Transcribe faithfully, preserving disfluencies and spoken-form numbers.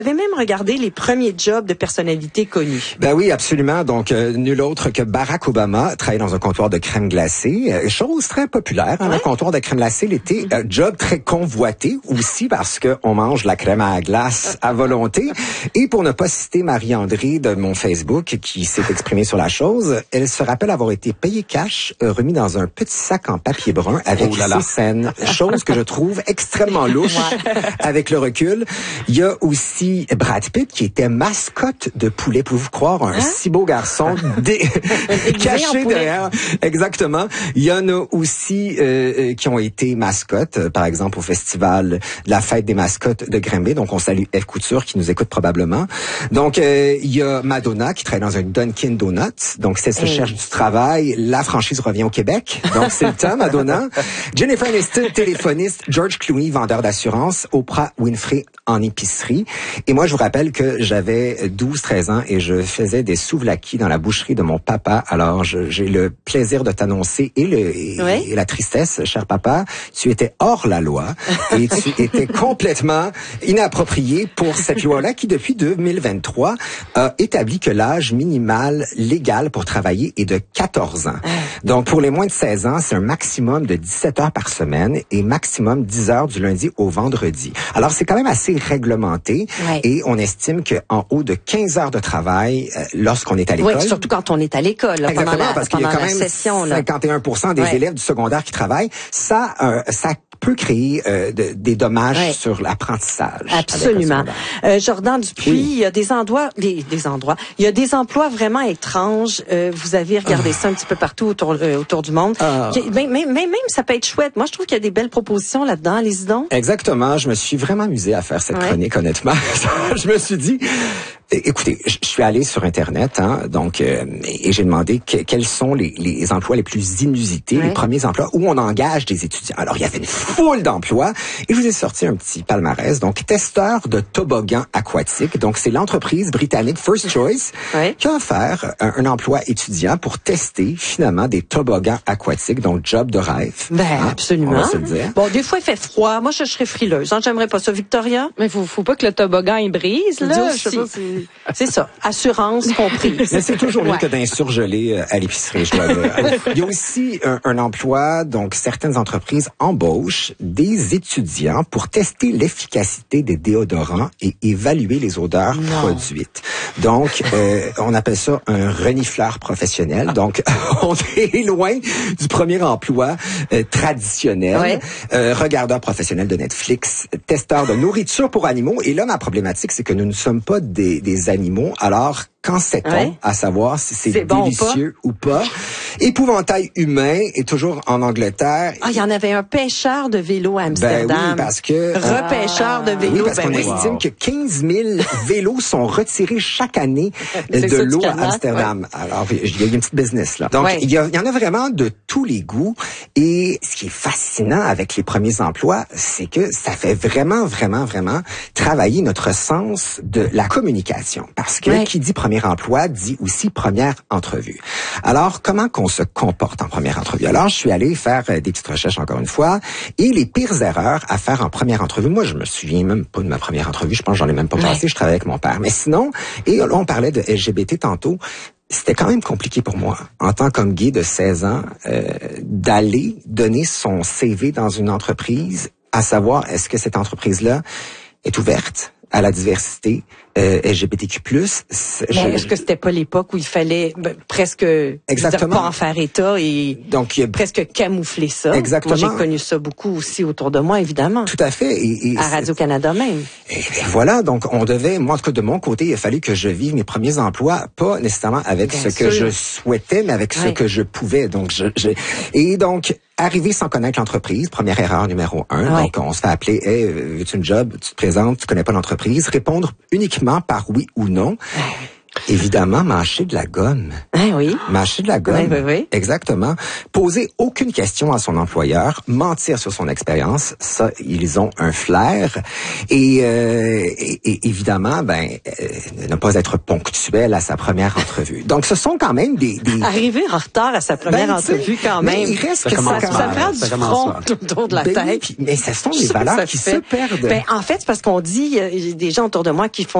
Vous avez même regardé les premiers jobs de personnalités connues. Ben oui, absolument. Donc, euh, nul autre que Barack Obama travaillait dans un comptoir de crème glacée. Euh, chose très populaire, hein, ouais. Le comptoir de crème glacée l'été. Euh, job très convoité aussi parce que on mange la crème à glace à volonté. Et pour ne pas citer Marie-André de mon Facebook qui s'est exprimée sur la chose, elle se rappelle avoir été payée cash, euh, remis dans un petit sac en papier brun avec oh là là. ses scènes. Chose que je trouve extrêmement louche avec le recul. Il y a aussi Brad Pitt qui était mascotte de poulet. Pouvez-vous croire, un hein? si beau garçon dé... caché derrière. Exactement. Il y en a aussi euh, qui ont été mascottes, par exemple au festival de la fête des mascottes de Granby. Donc on salue F Couture qui nous écoute probablement. Donc euh, il y a Madonna qui travaille dans un Dunkin' Donuts. Donc c'est se hey. cherche du travail. La franchise revient au Québec. Donc c'est le temps, Madonna. Jennifer Aniston, téléphoniste. George Clooney, vendeur d'assurance. Oprah Winfrey en épicerie. Et moi, je vous rappelle que j'avais douze treize ans et je faisais des souvlaki dans la boucherie de mon papa. Alors, je, j'ai le plaisir de t'annoncer et, le, et, oui. et la tristesse, cher papa, tu étais hors la loi et tu étais complètement inapproprié pour cette loi-là qui, depuis deux mille vingt-trois, a établi que l'âge minimal légal pour travailler est de quatorze ans. Donc, pour les moins de seize ans, c'est un maximum de dix-sept heures par semaine et maximum dix heures du lundi au vendredi. Alors, c'est quand même assez réglementé. Ouais. Et on estime qu'en haut de quinze heures de travail, euh, lorsqu'on est à l'école... Oui, surtout quand on est à l'école, là, pendant la, parce qu'il y a quand même session, là. cinquante et un pour cent des ouais. élèves du secondaire qui travaillent. Ça, euh, ça peut créer euh, de, des dommages ouais. sur l'apprentissage. Absolument. Euh, Jordan Dupuis, oui. il y a des endroits, des, des endroits, il y a des emplois vraiment étranges. Euh, vous avez regardé ah. ça un petit peu partout autour, euh, autour du monde. Ah. Même, même, même, ça peut être chouette. Moi, je trouve qu'il y a des belles propositions là-dedans. Allez-y donc. Exactement. Je me suis vraiment amusé à faire cette ouais. chronique, honnêtement. Je me suis dit, écoutez, je suis allé sur Internet, hein, donc, euh, et j'ai demandé que, quels sont les, les emplois les plus inusités, ouais. les premiers emplois où on engage des étudiants. Alors, il y avait une foule d'emplois et je vous ai sorti un petit palmarès. Donc, testeur de toboggan aquatique. Donc, c'est l'entreprise britannique First Choice ouais. qui a offert un, un emploi étudiant pour tester finalement des toboggans aquatiques. Donc, job de rêve. Ben, hein, absolument. On va se le dire. Bon, des fois, il fait froid. Moi, je serais frileuse. Hein, j'aimerais pas ça, Victoria. Mais faut, faut pas que le toboggan il brise, là. Je sais pas si... C'est ça. Assurance comprise. Mais c'est toujours mieux ouais. que d'insurgeler à l'épicerie, je dois dire. Il y a aussi un, un emploi, donc certaines entreprises embauchent des étudiants pour tester l'efficacité des déodorants et évaluer les odeurs non. produites. Donc, euh, on appelle ça un renifleur professionnel. Donc, on est loin du premier emploi euh, traditionnel. Ouais. Euh, regardeur professionnel de Netflix, testeur de nourriture pour animaux. Et là, ma problématique, c'est que nous ne sommes pas des, des animaux. Alors, qu'en sait-on ouais. à savoir si c'est, c'est délicieux bon ou, pas? ou pas? Épouvantail humain est toujours en Angleterre. Ah, il y en avait un pêcheur de vélo à Amsterdam. Ben oui, parce que... Repêcheur ah. de vélo. Oui, parce ben qu'on oui. estime wow. que quinze mille vélos sont retirés chaque année de l'eau à Amsterdam. Ouais. Alors, il y a une petite business, là. Donc, ouais. il, y a, il y en a vraiment de tous les goûts. Et ce qui est fascinant avec les premiers emplois, c'est que ça fait vraiment, vraiment, vraiment travailler notre sens de la communication. Parce que ouais. qui dit premier emploi dit aussi première entrevue. Alors, comment qu'on se comporte en première entrevue? Alors, je suis allé faire des petites recherches encore une fois et les pires erreurs à faire en première entrevue. Moi, je me souviens même pas de ma première entrevue. Je pense que j'en ai même pas ouais. passé. Je travaillais avec mon père. Mais sinon, et là, on parlait de L G B T tantôt. C'était quand même compliqué pour moi, en tant qu'homme gay de seize ans, euh, d'aller donner son C V dans une entreprise, à savoir, est-ce que cette entreprise-là est ouverte à la diversité euh, L G B T Q plus. Je... Est-ce que c'était pas l'époque où il fallait ben, presque exactement pas en faire état et donc il y a... presque camoufler ça? Exactement. Moi, j'ai connu ça beaucoup aussi autour de moi, évidemment. Tout à fait. Et, et à Radio-Canada même. Et, et voilà, donc on devait, moi en tout cas de mon côté, il a fallu que je vive mes premiers emplois, pas nécessairement avec Bien ce sûr. que je souhaitais, mais avec ouais. ce que je pouvais. Donc je, je... et donc arriver sans connaître l'entreprise, première erreur numéro un. Ouais. Donc on se fait appeler, hey, veux-tu une job? Tu te présentes, tu connais pas l'entreprise. Répondre uniquement par oui ou non. Évidemment, mâcher de la gomme. Ah oui. Mâcher de la gomme. Oui, oui, oui. Exactement. Poser aucune question à son employeur, mentir sur son expérience, ça, ils ont un flair. Et, euh, et, et évidemment, ben, euh, ne pas être ponctuel à sa première entrevue. Donc, ce sont quand même des... des... Arriver en retard à sa première ben, entrevue quand même. Il reste ça, que ça, ça, ça prend ça du front autour de la ben, tête. Oui, mais ce sont des valeurs qui se perdent. Ben, en fait, c'est parce qu'on dit, il y a des gens autour de moi qui font